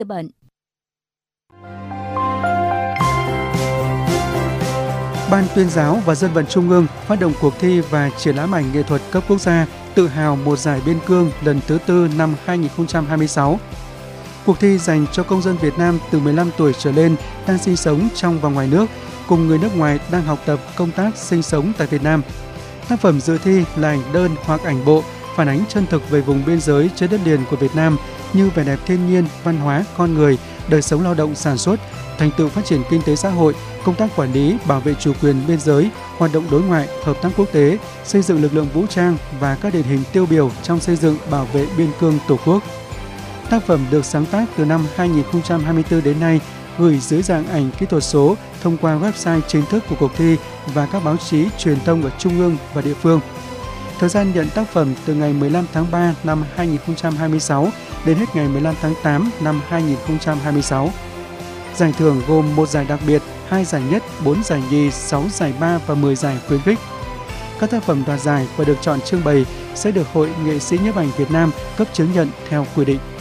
bệnh. Ban Tuyên giáo và Dân vận Trung ương phát động cuộc thi và triển lãm ảnh nghệ thuật cấp quốc gia Tự hào một giải biên cương lần thứ 4 năm 2026. Cuộc thi dành cho công dân Việt Nam từ 15 tuổi trở lên đang sinh sống trong và ngoài nước, cùng người nước ngoài đang học tập, công tác, sinh sống tại Việt Nam. Tác phẩm dự thi là ảnh đơn hoặc ảnh bộ, phản ánh chân thực về vùng biên giới trên đất liền của Việt Nam như vẻ đẹp thiên nhiên, văn hóa, con người, đời sống lao động sản xuất, thành tựu phát triển kinh tế xã hội, công tác quản lý, bảo vệ chủ quyền biên giới, hoạt động đối ngoại, hợp tác quốc tế, xây dựng lực lượng vũ trang và các điển hình tiêu biểu trong xây dựng bảo vệ biên cương Tổ quốc. Tác phẩm được sáng tác từ năm 2024 đến nay, gửi dưới dạng ảnh kỹ thuật số thông qua website chính thức của cuộc thi và các báo chí truyền thông ở trung ương và địa phương. Thời gian nhận tác phẩm từ ngày 15 tháng 3 năm 2026 đến hết ngày 15 tháng 8 năm 2026. Giải thưởng gồm 1 giải đặc biệt, 2 giải nhất, 4 giải nhì, 6 giải ba và 10 giải khuyến khích. Các tác phẩm đoạt giải và được chọn trưng bày sẽ được Hội Nghệ sĩ nhiếp ảnh Việt Nam cấp chứng nhận theo quy định.